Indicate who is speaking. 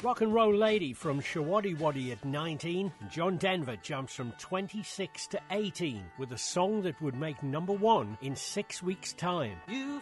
Speaker 1: Rock and Roll Lady from Shawaddy Waddy at 19. John Denver jumps from 26 to 18 with a song that would make number one in 6 weeks' time.
Speaker 2: You